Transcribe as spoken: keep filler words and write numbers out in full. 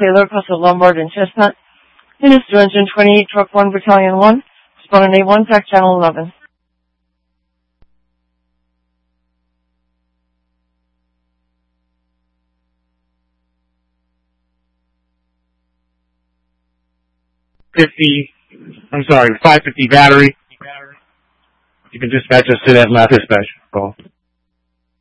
Taylor, Paso Lombard, and Chestnut. Units two hundred twenty-eight, Truck one, Battalion one. Respond on A one, T A C Channel eleven. fifty, I'm sorry, five fifty battery. You can dispatch us to that, not dispatch call.